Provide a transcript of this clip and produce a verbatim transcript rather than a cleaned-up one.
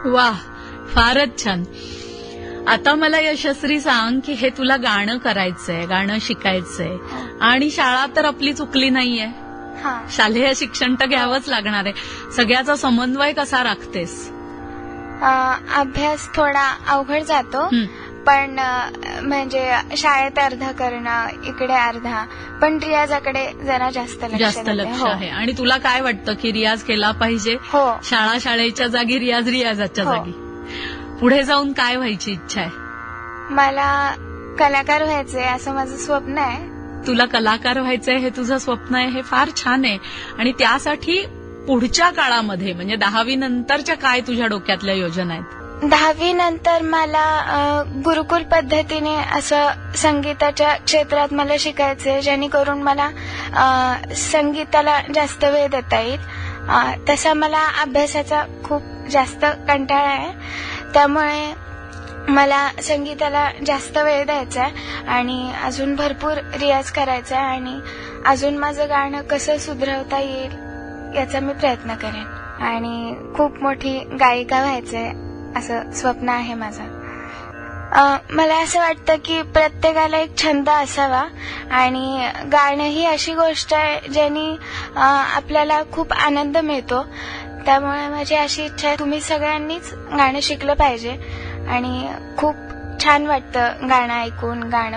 वा, फारच छान. आता मला यशस्वी सांग की हे तुला गाणं करायचंय, गाणं शिकायचंय आणि शाळा तर आपली चुकली नाहीये. हा. शालेय शिक्षण तर घ्यावंच लागणार आहे. सगळ्याचा समन्वय कसा राखतेस? अ, अभ्यास थोडा अवघड जातो, हं. पण अ, म्हणजे शाळेत अर्धा करणं, इकडे अर्धा, पण रियाजाकडे जरा जास्त लक्ष जास्त देते. लक्ष हो. आहे. आणि तुला काय वाटतं की रियाज केला पाहिजे? हो. शाळा शाळेच्या जागी, रियाज रियाजाच्या हो. जागी. पुढे जाऊन काय व्हायची इच्छा आहे? मला कलाकार व्हायचंय असं माझं स्वप्न आहे. तुला कलाकार व्हायचंय हे तुझं स्वप्न आहे, हे फार छान आहे. आणि त्यासाठी पुढच्या काळामध्ये म्हणजे दहावी नंतरच्या काय तुझ्या डोक्यातल्या योजना आहेत? दहावी नंतर मला अ, गुरुकुल पद्धतीने असं संगीताच्या क्षेत्रात मला शिकायचंय, जेणेकरून मला अ, संगीताला जास्त वेळ देता येईल. अ, तसा मला अभ्यासाचा खूप जास्त कंटाळा आहे, त्यामुळे मला संगीताला जास्त वेळ द्यायचा आहे आणि अजून भरपूर रियाज करायचा आहे आणि अजून माझं गाणं कसं सुधरवता येईल याचा मी प्रयत्न करेन आणि खूप मोठी गायिका व्हायचंय असं स्वप्न आहे माझं. अ, मला असं वाटतं की प्रत्येकाला एक छंद असावा आणि गाणं ही अशी गोष्ट आहे ज्यानी अ, आपल्याला खूप आनंद मिळतो. त्यामुळे माझी अशी इच्छा आहे तुम्ही सगळ्यांनीच गाणं शिकलं पाहिजे आणि खूप छान वाटतं गाणं ऐकून, गाणं